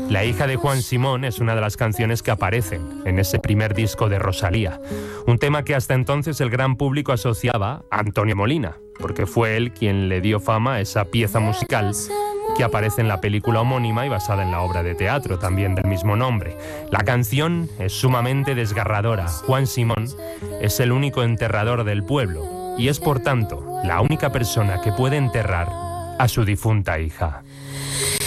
La hija de Juan Simón es una de las canciones que aparecen en ese primer disco de Rosalía. Un tema que hasta entonces el gran público asociaba a Antonio Molina, porque fue él quien le dio fama a esa pieza musical que aparece en la película homónima y basada en la obra de teatro también del mismo nombre. La canción es sumamente desgarradora. Juan Simón es el único enterrador del pueblo y es por tanto la única persona que puede enterrar a su difunta hija.